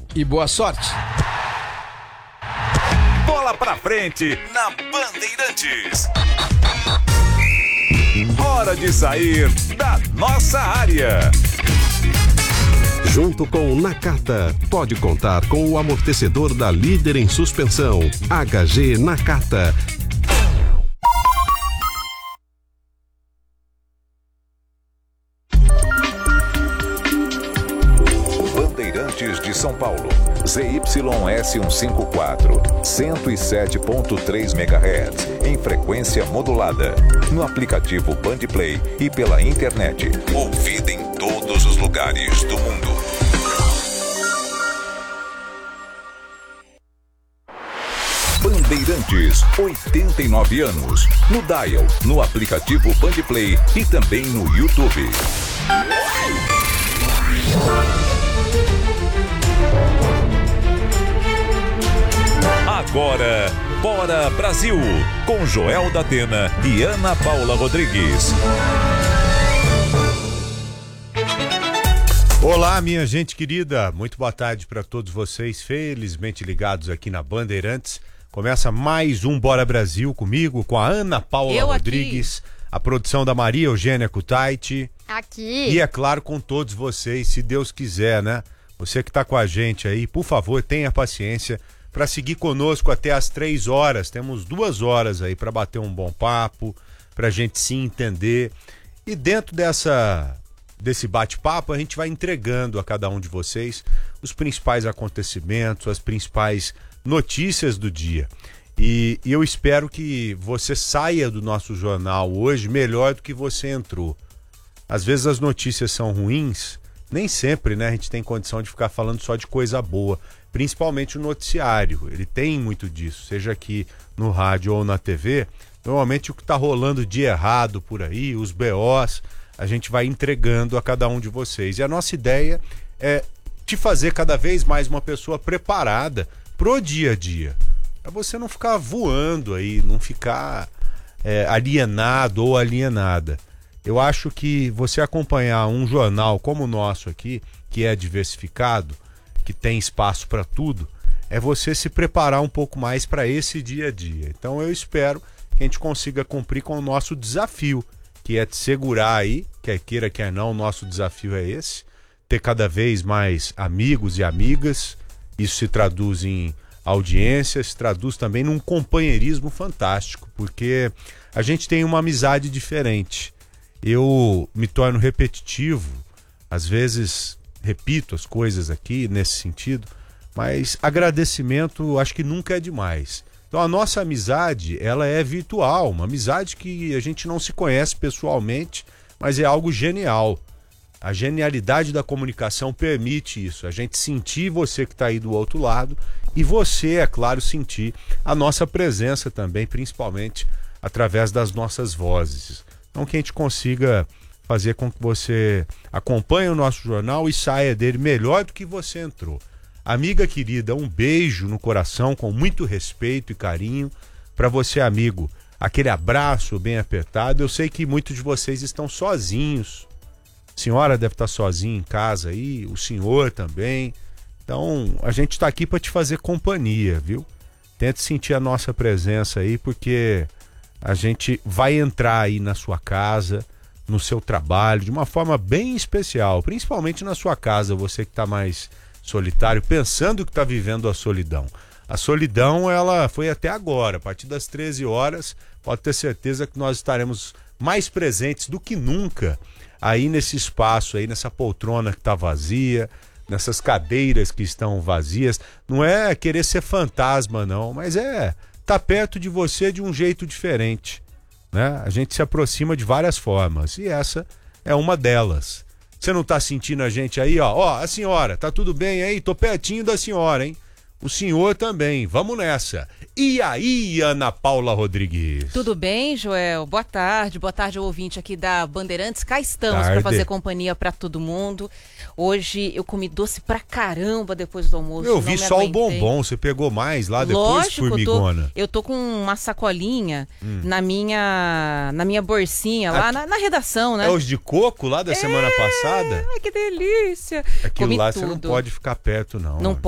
e boa sorte. Bola pra frente na Bandeirantes. Hora de sair da nossa área. Junto com o Nakata, pode contar com o amortecedor da líder em suspensão, HG Nakata. Bandeirantes de São Paulo, ZYS154, 107.3 MHz, em frequência modulada, no aplicativo Bandplay e pela internet, ouvida em todos os lugares do mundo. Bandeirantes, 89 anos, no dial, no aplicativo Bandplay e também no YouTube. Agora, Bora Brasil, com Joel da Atena e Ana Paula Rodrigues. Olá, minha gente querida, muito boa tarde para todos vocês, felizmente ligados aqui na Bandeirantes. Começa mais um Bora Brasil comigo, com a Ana Paula Rodrigues, a produção da Maria Eugênia Kutaiti. Aqui. E é claro, com todos vocês, se Deus quiser, né? Você que tá com a gente aí, por favor, tenha paciência para seguir conosco até às 3 horas. Temos 2 horas aí para bater um bom papo, pra gente se entender. E dentro desse bate-papo, a gente vai entregando a cada um de vocês os principais acontecimentos, as principais notícias do dia. E eu espero que você saia do nosso jornal hoje melhor do que você entrou. Às vezes as notícias são ruins, nem sempre, né, a gente tem condição de ficar falando só de coisa boa, principalmente o noticiário, ele tem muito disso, seja aqui no rádio ou na TV. Normalmente o que está rolando de errado por aí, os BOs, a gente vai entregando a cada um de vocês. E a nossa ideia é te fazer cada vez mais uma pessoa preparada pro dia a dia, para você não ficar voando aí, não ficar alienado ou alienada. Eu acho que você acompanhar um jornal como o nosso aqui, que é diversificado, que tem espaço para tudo, é você se preparar um pouco mais para esse dia a dia. Então eu espero que a gente consiga cumprir com o nosso desafio, que é te segurar aí, quer queira, quer não, o nosso desafio é esse, ter cada vez mais amigos e amigas. Isso se traduz em audiência, se traduz também num companheirismo fantástico, porque a gente tem uma amizade diferente. Eu me torno repetitivo, às vezes repito as coisas aqui nesse sentido, mas agradecimento acho que nunca é demais. Então a nossa amizade, ela é virtual, uma amizade que a gente não se conhece pessoalmente, mas é algo genial. A genialidade da comunicação permite isso, a gente sentir você que está aí do outro lado e você, é claro, sentir a nossa presença também, principalmente através das nossas vozes. Então que a gente consiga fazer com que você acompanhe o nosso jornal e saia dele melhor do que você entrou. Amiga querida, um beijo no coração com muito respeito e carinho para você, amigo. Aquele abraço bem apertado. Eu sei que muitos de vocês estão sozinhos. A senhora deve estar sozinha em casa aí, o senhor também. Então a gente está aqui para te fazer companhia, viu? Tente sentir a nossa presença aí, porque a gente vai entrar aí na sua casa, no seu trabalho, de uma forma bem especial, principalmente na sua casa, você que está mais solitário, pensando que está vivendo a solidão. A solidão, ela foi até agora, a partir das 13 horas, pode ter certeza que nós estaremos mais presentes do que nunca aí nesse espaço, aí nessa poltrona que está vazia, nessas cadeiras que estão vazias. Não é querer ser fantasma, não, mas é tá perto de você de um jeito diferente, né? A gente se aproxima de várias formas e essa é uma delas. Você não tá sentindo a gente aí, ó? Ó, a senhora, tá tudo bem aí? Tô pertinho da senhora, hein? O senhor também, vamos nessa. E aí, Ana Paula Rodrigues? Tudo bem, Joel? Boa tarde ao ouvinte aqui da Bandeirantes. Cá estamos para fazer companhia para todo mundo. Hoje eu comi doce pra caramba depois do almoço. Eu vi só o bombom, você pegou mais lá depois, lógico, formigona? Eu tô com uma sacolinha na minha bolsinha lá na redação, né? É os de coco lá da semana passada? Ai, que delícia! Aquilo comi lá tudo. Você não pode ficar perto, não. Não